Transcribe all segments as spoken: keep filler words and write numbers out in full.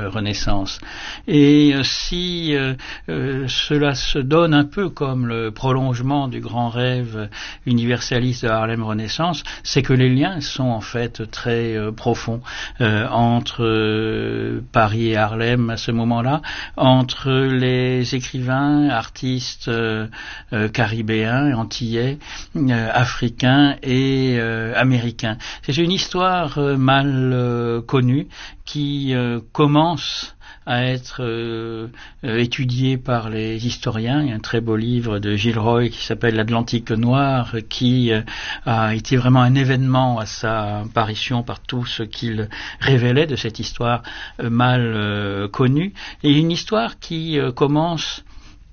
Renaissance. Et euh, si euh, euh, cela se donne un peu comme le prolongement du grand rêve universaliste de Harlem Renaissance, c'est que les liens sont en fait très euh, profonds euh, entre euh, Paris et Harlem à ce moment-là, entre les écrivains, artistes euh, euh, caribéens, antillais, euh, africains et euh, américains. C'est une histoire euh, mal euh, connue qui euh, commence à être euh, euh, étudié par les historiens. Il y a un très beau livre de Gilles Roy qui s'appelle l'Atlantique noir, qui euh, a été vraiment un événement à sa apparition par tout ce qu'il révélait de cette histoire euh, mal euh, connue. Et une histoire qui euh, commence...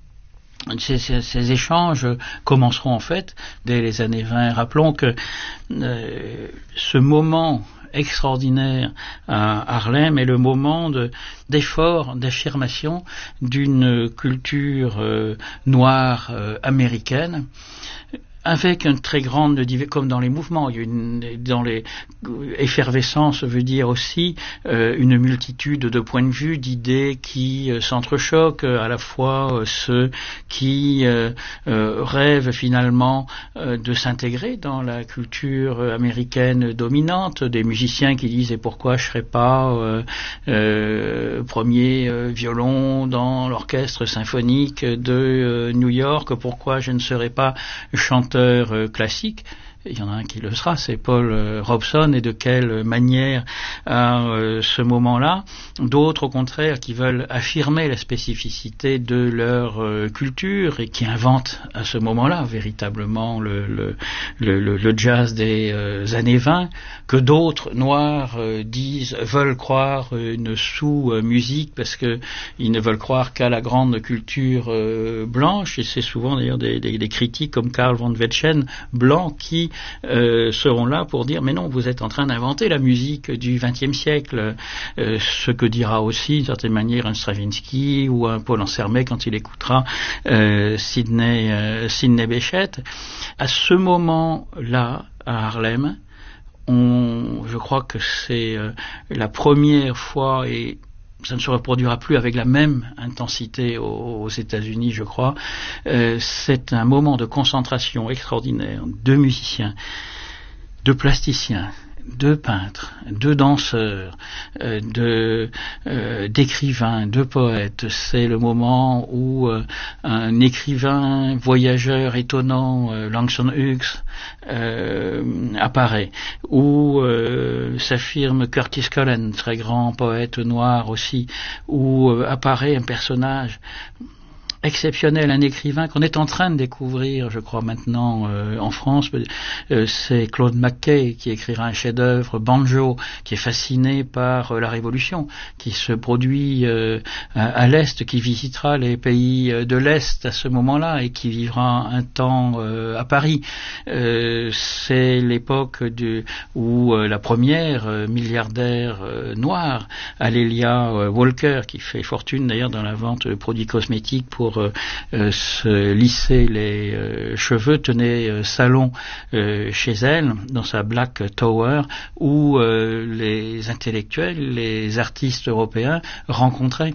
Ces, ces, ces échanges commenceront en fait dès les années vingt. Rappelons que euh, ce moment extraordinaire à Harlem est le moment de, d'effort, d'affirmation d'une culture euh, noire euh, américaine, avec une très grande, comme dans les mouvements, une, dans les effervescence veut dire aussi euh, une multitude de points de vue, d'idées qui euh, s'entrechoquent, à la fois euh, ceux qui euh, euh, rêvent finalement euh, de s'intégrer dans la culture américaine dominante, des musiciens qui disent et pourquoi je serais pas euh, euh, premier euh, violon dans l'orchestre symphonique de euh, New York, pourquoi je ne serais pas chanteur classique. Il y en a un qui le sera, c'est Paul euh, Robeson, et de quelle manière à euh, ce moment-là. D'autres, au contraire, qui veulent affirmer la spécificité de leur euh, culture et qui inventent à ce moment-là véritablement le, le, le, le jazz des euh, années vingt, que d'autres noirs euh, disent, veulent croire une sous-musique parce que ils ne veulent croire qu'à la grande culture euh, blanche, et c'est souvent d'ailleurs des, des, des critiques comme Karl von Wettchen, blancs, qui Euh, seront là pour dire mais non, vous êtes en train d'inventer la musique du vingtième siècle, euh, ce que dira aussi d'une certaine manière un Stravinsky ou un Paul Ansermet quand il écoutera euh, Sidney, euh, Sidney Bechet. À ce moment-là, à Harlem, on, je crois que c'est euh, la première fois, et ça ne se reproduira plus avec la même intensité aux, aux États-Unis, je crois. Euh, c'est un moment de concentration extraordinaire de musiciens, de plasticiens, de peintres, de danseurs, euh, de euh, d'écrivains, de poètes. C'est le moment où euh, un écrivain voyageur étonnant, euh, Langston Hughes, euh, apparaît, où euh, s'affirme Curtis Cullen, très grand poète noir aussi, où euh, apparaît un personnage exceptionnel, un écrivain qu'on est en train de découvrir, je crois maintenant euh, en France, euh, c'est Claude McKay qui écrira un chef-d'œuvre, Banjo, qui est fasciné par euh, la Révolution, qui se produit euh, à, à l'Est, qui visitera les pays euh, de l'Est à ce moment-là et qui vivra un temps euh, à Paris. Euh, c'est l'époque du, où euh, la première euh, milliardaire euh, noire, Alélia euh, Walker, qui fait fortune d'ailleurs dans la vente de produits cosmétiques pour pour euh, se lisser les euh, cheveux, tenait euh, salon euh, chez elle, dans sa Black Tower, où euh, les intellectuels, les artistes européens rencontraient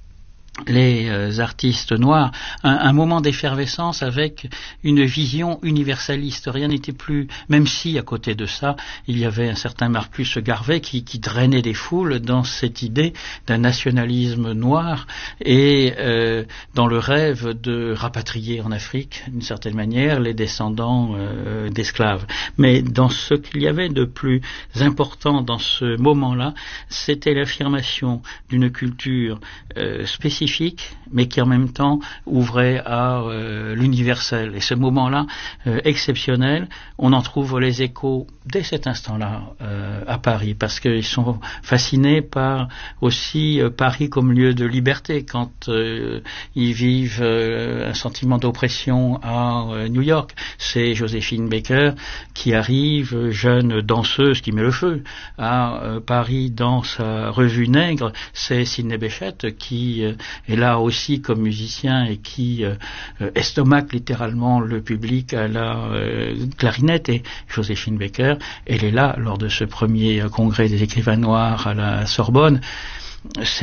les euh, artistes noirs, un, un moment d'effervescence avec une vision universaliste. Rien n'était plus, même si à côté de ça, il y avait un certain Marcus Garvey qui, qui drainait des foules dans cette idée d'un nationalisme noir et euh, dans le rêve de rapatrier en Afrique, d'une certaine manière, les descendants euh, d'esclaves. Mais dans ce qu'il y avait de plus important dans ce moment-là, c'était l'affirmation d'une culture euh, spécifique, mais qui en même temps ouvrait à euh, l'universel. Et ce moment-là, euh, exceptionnel, on en trouve les échos dès cet instant-là euh, à Paris, parce qu'ils sont fascinés par aussi euh, Paris comme lieu de liberté. Quand euh, ils vivent euh, un sentiment d'oppression à euh, New York, c'est Joséphine Baker qui arrive, jeune danseuse qui met le feu à euh, Paris dans sa revue Nègre. C'est Sidney Bechet qui euh, est là aussi comme musicien et qui euh, estomaque littéralement le public à la euh, clarinette. Et Joséphine Baker, elle est là lors de ce premier congrès des écrivains noirs à la Sorbonne. C'est